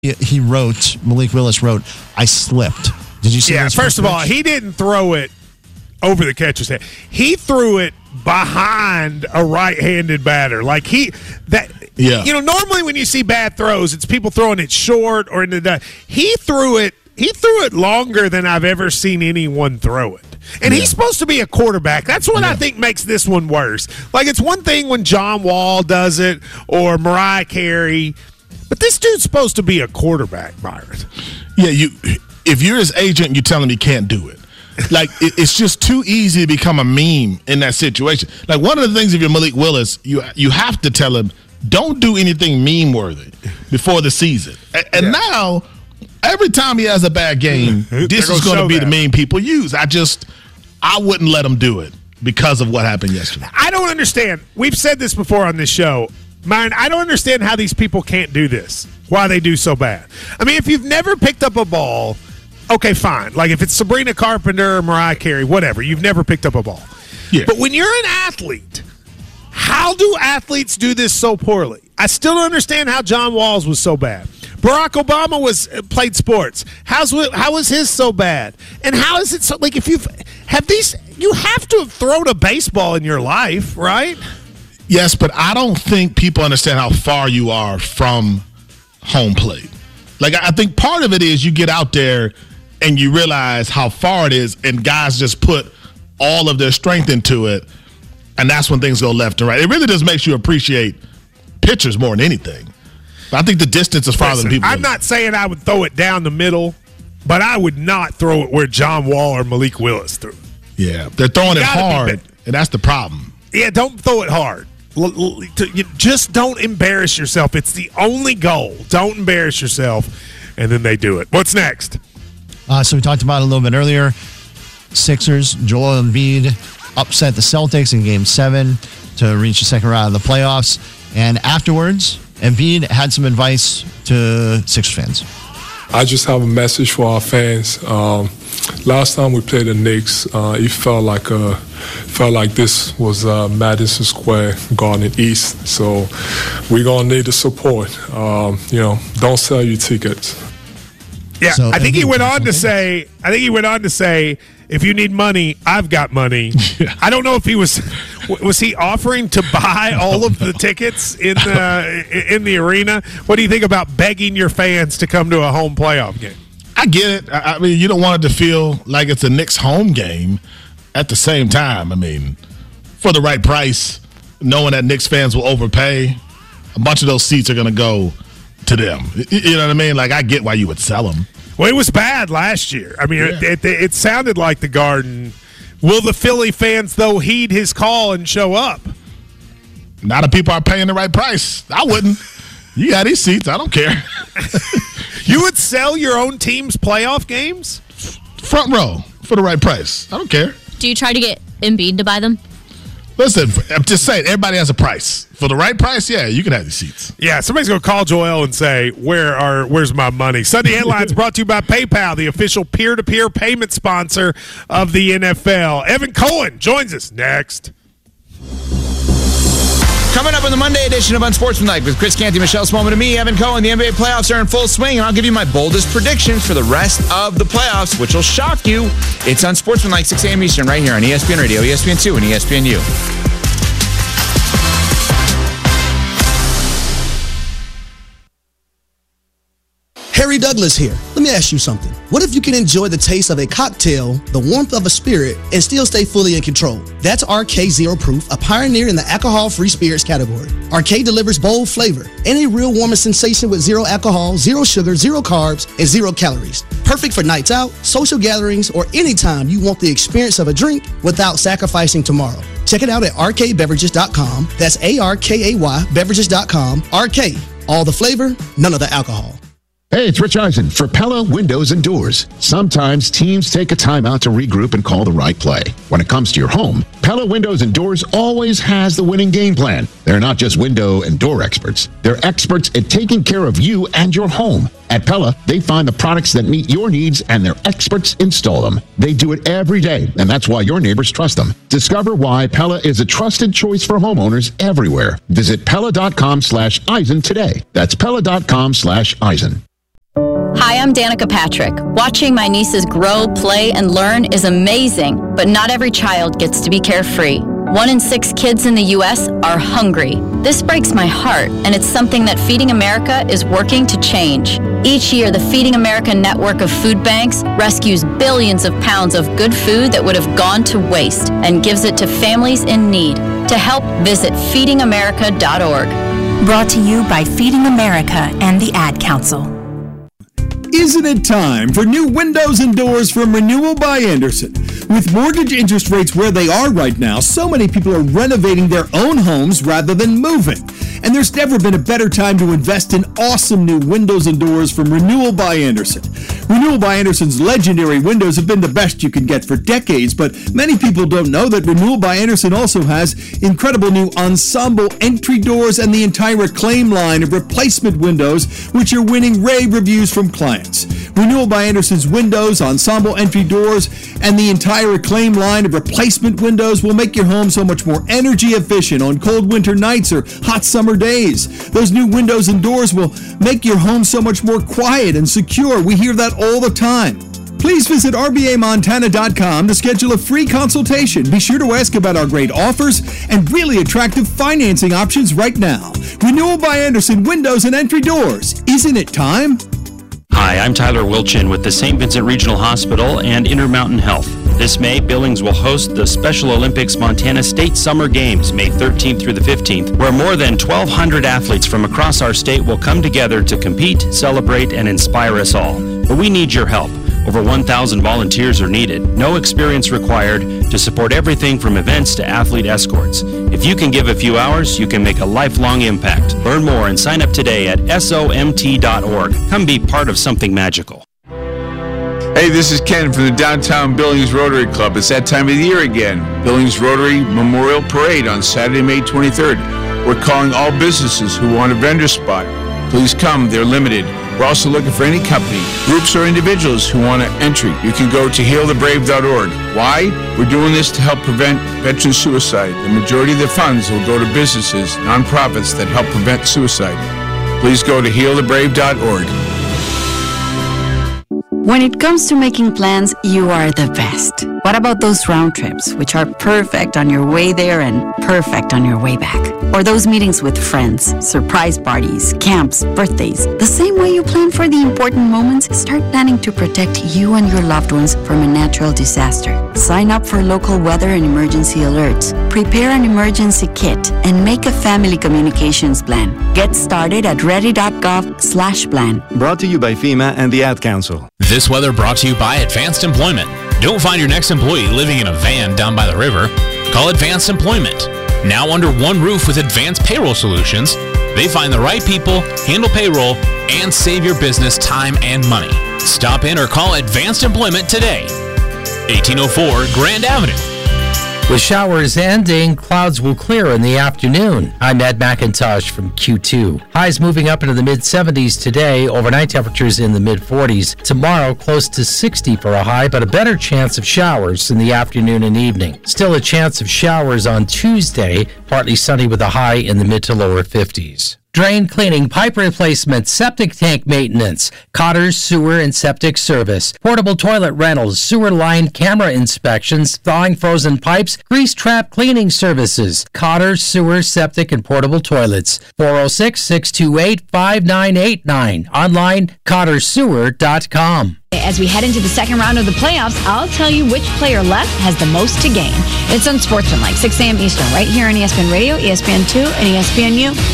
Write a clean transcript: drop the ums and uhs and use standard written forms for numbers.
Malik Willis wrote, "I slipped." Did you see? Yeah. First of all, he didn't throw it over the catcher's head. He threw it behind a right-handed batter. Normally when you see bad throws, it's people throwing it short or into the. He threw it longer than I've ever seen anyone throw it. And he's supposed to be a quarterback. That's what I think makes this one worse. Like, it's one thing when John Wall does it or Mariah Carey, but this dude's supposed to be a quarterback, Byron. Yeah, if you're his agent, you tell him he can't do it. Like, it's just too easy to become a meme in that situation. Like, one of the things, if you're Malik Willis, you have to tell him, don't do anything meme-worthy before the season. And now, every time he has a bad game, this is going to be the meme people use. I wouldn't let him do it because of what happened yesterday. I don't understand. We've said this before on this show. Myron, I don't understand how these people can't do this, why they do so bad. I mean, if you've never picked up a ball, okay, fine. Like, if it's Sabrina Carpenter or Mariah Carey, whatever, you've never picked up a ball. Yeah. But when you're an athlete, how do athletes do this so poorly? I still don't understand how John Walls was so bad. Barack Obama played sports. How was his so bad? And how is it so? Like, if you have to have thrown a baseball in your life, right? Yes, but I don't think people understand how far you are from home plate. Like, I think part of it is you get out there and you realize how far it is, and guys just put all of their strength into it, and that's when things go left and right. It really just makes you appreciate pitchers more than anything. I think the distance is farther than people. I'm not saying I would throw it down the middle, but I would not throw it where John Wall or Malik Willis threw it. Yeah, they're throwing it hard, and that's the problem. Yeah, don't throw it hard. You just don't embarrass yourself. It's the only goal. Don't embarrass yourself, and then they do it. What's next? So we talked about it a little bit earlier. Sixers, Joel Embiid upset the Celtics in Game 7 to reach the second round of the playoffs. And afterwards, Embiid had some advice to Sixers fans. I just have a message for our fans. Last time we played the Knicks, it felt like this was Madison Square Garden East. So we're gonna need the support. Don't sell your tickets. Yeah, so I think he went on to say, if you need money, I've got money. Yeah. I don't know if he was he offering to buy all of the tickets in the arena? What do you think about begging your fans to come to a home playoff game? I get it. I mean, you don't want it to feel like it's a Knicks home game. At the same time, I mean, for the right price, knowing that Knicks fans will overpay, a bunch of those seats are going to go to them. You know what I mean? Like, I get why you would sell them. Well, it was bad last year. I mean, it sounded like the Garden. Will the Philly fans, though, heed his call and show up? Not if people are paying the right price. I wouldn't. You got these seats. I don't care. You would sell your own team's playoff games? Front row for the right price. I don't care. Do you try to get Embiid to buy them? Listen, I'm just saying, everybody has a price. For the right price, yeah, you can have these seats. Yeah, somebody's going to call Joel and say, where's my money? Sunday Headlines brought to you by PayPal, the official peer-to-peer payment sponsor of the NFL. Evan Cohen joins us next. Coming up on the Monday edition of Unsportsmanlike with Chris Canty, Michelle Smallman, and me, Evan Cohen. The NBA playoffs are in full swing, and I'll give you my boldest predictions for the rest of the playoffs, which will shock you. It's Unsportsmanlike, 6 a.m. Eastern, right here on ESPN Radio, ESPN2, and ESPNU. Harry Douglas here. Let me ask you something. What if you can enjoy the taste of a cocktail, the warmth of a spirit, and still stay fully in control? That's RK Zero Proof, a pioneer in the alcohol-free spirits category. RK delivers bold flavor and a real warming sensation with zero alcohol, zero sugar, zero carbs, and 0 calories. Perfect for nights out, social gatherings, or anytime you want the experience of a drink without sacrificing tomorrow. Check it out at rkbeverages.com. That's ARKAY beverages.com. RK, all the flavor, none of the alcohol. Hey, it's Rich Eisen for Pella Windows and Doors. Sometimes teams take a timeout to regroup and call the right play. When it comes to your home, Pella Windows and Doors always has the winning game plan. They're not just window and door experts. They're experts at taking care of you and your home. At Pella, they find the products that meet your needs and their experts install them. They do it every day, and that's why your neighbors trust them. Discover why Pella is a trusted choice for homeowners everywhere. Visit Pella.com/Eisen today. That's Pella.com/Eisen. Hi, I'm Danica Patrick. Watching my nieces grow, play, and learn is amazing, but not every child gets to be carefree. 1 in 6 kids in the U.S. are hungry. This breaks my heart, and it's something that Feeding America is working to change. Each year, the Feeding America network of food banks rescues billions of pounds of good food that would have gone to waste and gives it to families in need. To help, visit feedingamerica.org. Brought to you by Feeding America and the Ad Council. Isn't it time for new windows and doors from Renewal by Andersen? With mortgage interest rates where they are right now, so many people are renovating their own homes rather than moving. And there's never been a better time to invest in awesome new windows and doors from Renewal by Andersen. Renewal by Andersen's legendary windows have been the best you can get for decades, but many people don't know that Renewal by Andersen also has incredible new ensemble entry doors and the entire Acclaim line of replacement windows, which are winning rave reviews from clients. Renewal by Andersen's windows, ensemble entry doors, and the entire Acclaim line of replacement windows will make your home so much more energy efficient on cold winter nights or hot summer days. Those new windows and doors will make your home so much more quiet and secure. We hear that all the time. Please visit RBAMontana.com to schedule a free consultation. Be sure to ask about our great offers and really attractive financing options right now. Renewal by Andersen Windows and Entry Doors. Isn't it time? Hi, I'm Tyler Wilchin with the St. Vincent Regional Hospital and Intermountain Health. This May, Billings will host the Special Olympics Montana State Summer Games, May 13th through the 15th, where more than 1,200 athletes from across our state will come together to compete, celebrate, and inspire us all. But we need your help. Over 1,000 volunteers are needed, no experience required, to support everything from events to athlete escorts. If you can give a few hours, you can make a lifelong impact. Learn more and sign up today at SOMT.org. Come be part of something magical. Hey, this is Ken from the Downtown Billings Rotary Club. It's that time of the year again. Billings Rotary Memorial Parade on Saturday, May 23rd. We're calling all businesses who want a vendor spot. Please come, they're limited. We're also looking for any company, groups, or individuals who want an entry. You can go to healthebrave.org. Why? We're doing this to help prevent veteran suicide. The majority of the funds will go to businesses, nonprofits that help prevent suicide. Please go to healthebrave.org. When it comes to making plans, you are the best. What about those round trips, which are perfect on your way there and perfect on your way back? Or those meetings with friends, surprise parties, camps, birthdays. The same way you plan for the important moments, start planning to protect you and your loved ones from a natural disaster. Sign up for local weather and emergency alerts. Prepare an emergency kit and make a family communications plan. Get started at ready.gov/plan. Brought to you by FEMA and the Ad Council. This weather brought to you by Advanced Employment. Don't find your next employee living in a van down by the river. Call Advanced Employment. Now under one roof with Advanced Payroll Solutions, they find the right people, handle payroll, and save your business time and money. Stop in or call Advanced Employment today. 1804 Grand Avenue. With showers ending, clouds will clear in the afternoon. I'm Ed McIntosh from Q2. Highs moving up into the mid-70s today. Overnight temperatures in the mid-40s. Tomorrow, close to 60 for a high, but a better chance of showers in the afternoon and evening. Still a chance of showers on Tuesday, partly sunny with a high in the mid to lower 50s. Drain cleaning, pipe replacement, septic tank maintenance, Cotter's Sewer and Septic Service, portable toilet rentals, sewer line camera inspections, thawing frozen pipes, grease trap cleaning services, Cotter's Sewer, Septic, and Portable Toilets. 406-628-5989. Online, CotterSewer.com. As we head into the second round of the playoffs, I'll tell you which player left has the most to gain. It's Unsportsmanlike, 6 a.m. Eastern, right here on ESPN Radio, ESPN2, and ESPNU.